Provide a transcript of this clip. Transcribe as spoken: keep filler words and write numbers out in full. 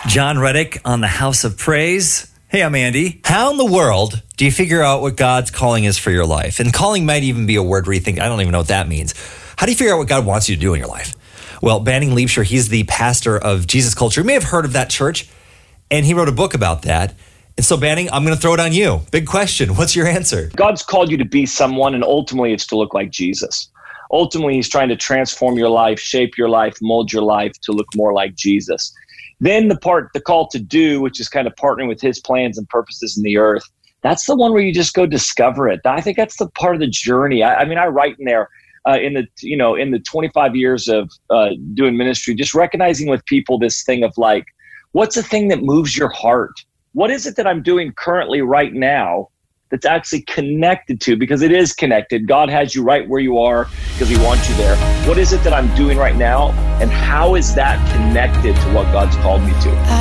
John Reddick on the House of Praise. Hey, I'm Andy. How in the world do you figure out what God's calling is for your life? And calling might even be a word where you think, I don't even know what that means. How do you figure out what God wants you to do in your life? Well, Banning Liebscher, he's the pastor of Jesus Culture. You may have heard of that church, and he wrote a book about that. And so, Banning, I'm going to throw it on you. Big question. What's your answer? God's called you to be someone, and ultimately it's to look like Jesus. Ultimately, he's trying to transform your life, shape your life, mold your life to look more like Jesus. Then the part, the call to do, which is kind of partnering with his plans and purposes in the earth, that's the one where you just go discover it. I think that's the part of the journey. I, I mean, I write in there uh, in the, you know, in the twenty-five years of uh, doing ministry, just recognizing with people this thing of like, what's the thing that moves your heart? What is it that I'm doing currently right now that's actually connected to, because it is connected. God has you right where you are because he wants you there. What is it that I'm doing right now? And how is that connected to what God's called me to?